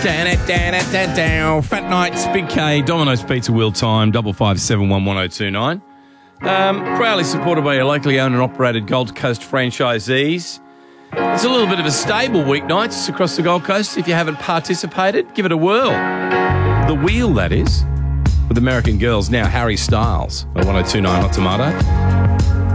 Fat Nights, Big K, Domino's Pizza Wheel Time, 55711029. Proudly supported by your locally owned and operated Gold Coast franchisees. It's a little bit of a stable weeknights across the Gold Coast. If you haven't participated, give it a whirl. The Wheel, that is, with American Girls, now Harry Styles, at 1029 Hot Tomato.